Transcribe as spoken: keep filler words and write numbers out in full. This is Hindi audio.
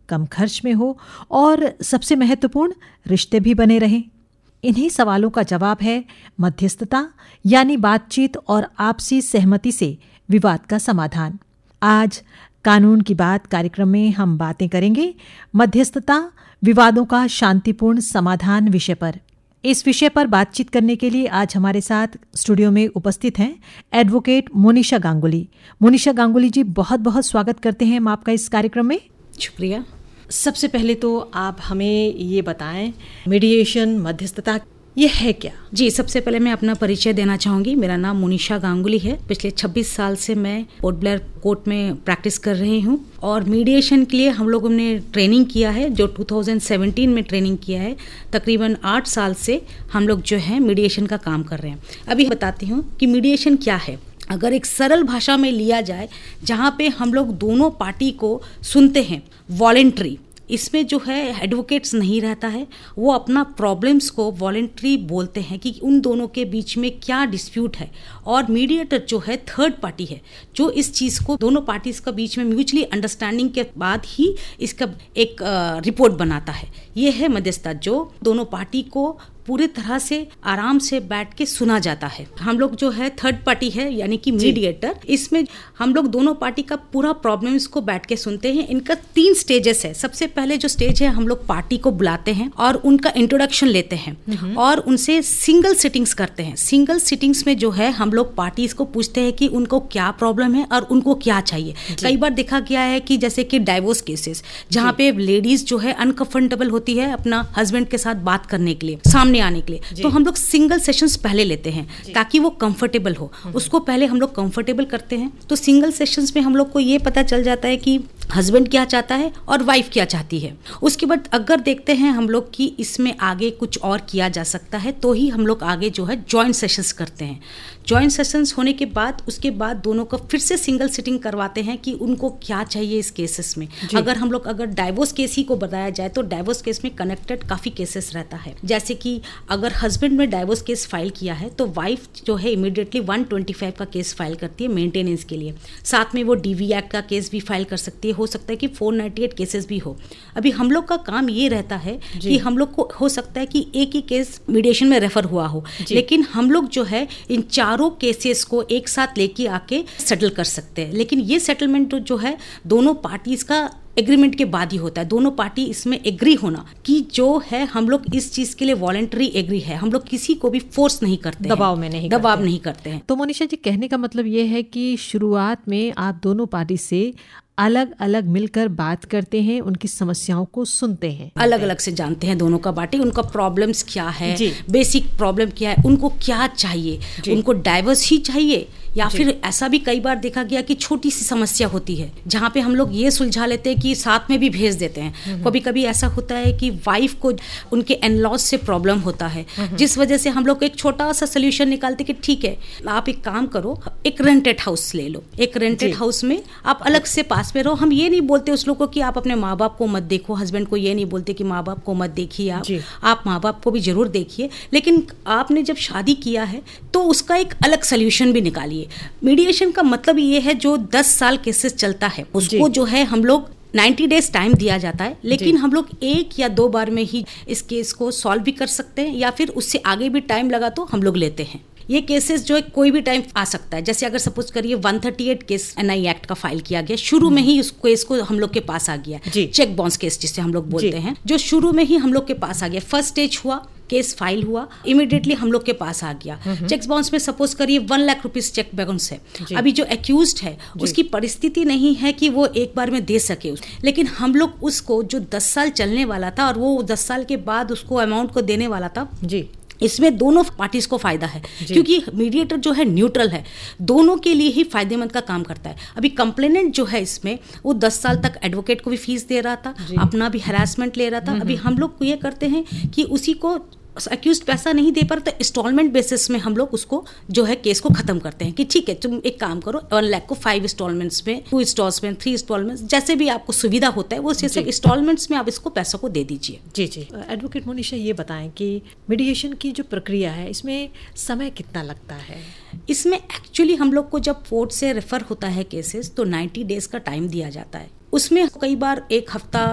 कम खर्च में हो और सबसे महत्वपूर्ण रिश्ते भी बने रहें। इन्हीं सवालों का जवाब है मध्यस्थता, यानी बातचीत और आपसी सहमति से विवाद का समाधान। आज कानून की बात कार्यक्रम में हम बातें करेंगे मध्यस्थता, विवादों का शांतिपूर्ण समाधान विषय पर। इस विषय पर बातचीत करने के लिए आज हमारे साथ स्टूडियो में उपस्थित हैं एडवोकेट मोनिशा गांगुली। मोनिशा गांगुली जी, बहुत बहुत स्वागत करते हैं हम आपका इस कार्यक्रम में। शुक्रिया। सबसे पहले तो आप हमें ये बताएं, मीडिएशन, मध्यस्थता, ये है क्या? जी, सबसे पहले मैं अपना परिचय देना चाहूँगी। मेरा नाम मोनिशा गांगुली है। पिछले छब्बीस साल से मैं पोर्ट ब्लेयर कोर्ट में प्रैक्टिस कर रही हूँ और मीडिएशन के लिए हम लोगों ने ट्रेनिंग किया है, जो दो हज़ार सत्रह में ट्रेनिंग किया है। तकरीबन आठ साल से हम लोग जो है मीडिएशन का काम कर रहे हैं। अभी बताती हूँ कि मीडिएशन क्या है। अगर एक सरल भाषा में लिया जाए, जहाँ पे हम लोग दोनों पार्टी को सुनते हैं, वॉलेंट्री, इसमें जो है एडवोकेट्स नहीं रहता है, वो अपना प्रॉब्लम्स को वॉलेंट्री बोलते हैं कि उन दोनों के बीच में क्या डिस्प्यूट है, और मीडिएटर जो है थर्ड पार्टी है, जो इस चीज़ को दोनों पार्टीज का बीच में म्यूचुअली अंडरस्टैंडिंग के बाद ही इसका एक रिपोर्ट बनाता है। ये है मध्यस्थता, जो दोनों पार्टी को पूरी तरह से आराम से बैठ के सुना जाता है। हम लोग जो है थर्ड पार्टी है, यानी कि मीडिएटर, इसमें हम लोग दोनों पार्टी का पूरा प्रॉब्लम्स को बैठ के सुनते हैं। इनका तीन स्टेजेस है। सबसे पहले जो स्टेज है, हम लोग पार्टी को बुलाते हैं और उनका इंट्रोडक्शन लेते हैं और उनसे सिंगल सिटिंग्स करते हैं। सिंगल सिटिंग्स में जो है हम लोग पार्टीज को पूछते हैं कि उनको क्या प्रॉब्लम है और उनको क्या चाहिए। कई बार देखा गया है कि जैसे कि डाइवोर्स केसेस, जहाँ पे लेडीज जो है अनकंफर्टेबल होती है अपना हस्बैंड के साथ बात करने के लिए, सामने आने के लिए, तो हम लोग सिंगल सेशंस पहले लेते हैं ताकि वो कंफर्टेबल हो। उसको पहले हम लोग कंफर्टेबल करते हैं। तो सिंगल सेशंस में हम लोग को ये पता चल जाता है कि हस्बैंड क्या चाहता है और वाइफ क्या चाहती है। उसके बाद अगर देखते हैं हम लोग कि इसमें आगे कुछ और किया जा सकता है, तो ही हम लोग आगे जो है जॉइंट सेशंस करते हैं। जॉइंट सेशंस होने के बाद उसके बाद दोनों को फिर से सिंगल सिटिंग करवाते हैं कि उनको क्या चाहिए इस केसेस में। अगर हम लोग अगर डाइवोर्स केस ही को बताया जाए तो डाइवोर्स केस में कनेक्टेड काफ़ी केसेस रहता है। जैसे कि अगर हस्बैंड में डाइवोर्स केस फाइल किया है तो वाइफ जो है इमीडिएटली एक सौ पच्चीस का केस फाइल करती है मेंटेनेंस के लिए। साथ में वो डीवी एक्ट का केस भी फाइल कर सकती है। हो सकता है कि चार सौ अट्ठानवे केसेस भी हो। अभी हम लोग का काम ये रहता है कि हम लोग को हो सकता है कि एक ही केस मीडिएशन में रेफर हुआ हो, लेकिन हम लोग जो है इन चारों केसेस को एक साथ लेके आके सेटल कर सकते हैं। लेकिन ये सेटलमेंट जो है दोनों पार्टीज का एग्रीमेंट के बाद ही होता है। दोनों पार्टी इसमें एग्री होना कि जो है हम लोग इस चीज के लिए वॉलेंटरी एग्री है। हम लोग किसी को भी फोर्स नहीं करते, दबाव में नहीं दबाव करते। नहीं करते हैं। तो मोनिशा जी, कहने का मतलब ये है कि शुरुआत में आप दोनों पार्टी से अलग अलग मिलकर बात करते हैं, उनकी समस्याओं को सुनते हैं, अलग अलग से जानते हैं दोनों का बाटे, उनका प्रॉब्लम्स क्या है, बेसिक प्रॉब्लम क्या है, उनको क्या चाहिए, उनको डाइवर्स ही चाहिए या फिर ऐसा भी कई बार देखा गया कि छोटी सी समस्या होती है जहाँ पे हम लोग ये सुलझा लेते हैं कि साथ में भी भेज देते हैं। कभी कभी ऐसा होता है कि वाइफ को उनके इन-लॉज से प्रॉब्लम होता है, जिस वजह से हम लोग एक छोटा सा सोल्यूशन निकालते कि ठीक है, आप एक काम करो, एक रेंटेड हाउस ले लो। एक रेंटेड हाउस में आप अलग से पास में रहो। हम ये नहीं बोलते उस लोग को कि आप अपने माँ बाप को मत देखो, हस्बैंड को ये नहीं बोलते कि माँ बाप को मत देखिए, आप आप माँ बाप को भी जरूर देखिए, लेकिन आपने जब शादी किया है तो उसका एक अलग सोल्यूशन भी निकालिए। मीडिएशन का मतलब ये है जो दस साल केसेस चलता है उसको जो है हम लोग नब्बे डेज टाइम दिया जाता है, लेकिन हम लोग एक या दो बार में ही इस केस को सॉल्व भी कर सकते हैं, या फिर उससे आगे भी टाइम लगा तो हम लोग लेते हैं। ये केसेस जो है कोई भी टाइम आ सकता है। जैसे अगर सपोज करिए एक सौ अड़तीस केस एनआई एक्ट का फाइल किया गया, शुरू में ही उस केस को हम लोग के पास आ गया, चेक बाउंस केस जिसे हम लोग बोलते हैं, जो शुरू में ही हम लोग के पास आ गया। फर्स्ट स्टेज हुआ, केस फाइल हुआ, इमीडिएटली हम लोग के पास आ गया। चेक बाउंस में सपोज करिए one lakh rupees cheque bounce है। अभी जो एक्यूज्ड है उसकी परिस्थिति नहीं है कि वो एक बार में दे सके, लेकिन हम लोग उसको जो दस साल चलने वाला था और वो दस साल के बाद उसको अमाउंट को देने वाला था जी, इसमें दोनों पार्टीज को फायदा है क्योंकि मीडिएटर जो है न्यूट्रल है, दोनों के लिए ही फायदेमंद का काम करता है। अभी कंप्लेनेंट जो है इसमें वो दस साल तक एडवोकेट को भी फीस दे रहा था, अपना भी हैरासमेंट ले रहा था। अभी हम लोग ये करते हैं कि उसी को एक्यूज पैसा नहीं दे पर तो इंस्टॉलमेंट बेसिस में हम लोग उसको जो है केस को खत्म करते हैं कि ठीक है तुम एक काम करो, वन लाख को फाइव इंस्टॉलमेंट्स में, टू इंस्टॉलमेंट, थ्री इंस्टॉलमेंट्स, जैसे भी आपको सुविधा होता है वो सब इंस्टॉलमेंट्स में आप इसको पैसा को दे दीजिए। जी जी। एडवोकेट मोनिशा, ये बताएं कि मीडिएशन की जो प्रक्रिया है इसमें समय कितना लगता है? इसमें एक्चुअली हम लोग को जब कोर्ट से रेफर होता है केसेस तो नाइन्टी डेज का टाइम दिया जाता है। उसमें कई बार एक हफ्ता